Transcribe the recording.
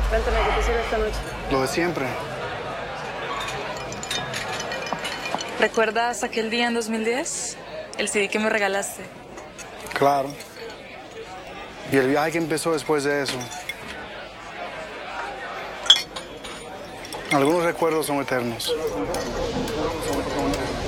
Cuéntame, ¿qué te hicieron esta noche? Lo de siempre. ¿Recuerdas aquel día en 2010? El CD que me regalaste. Claro. Y el viaje que empezó después de eso. Algunos recuerdos son eternos.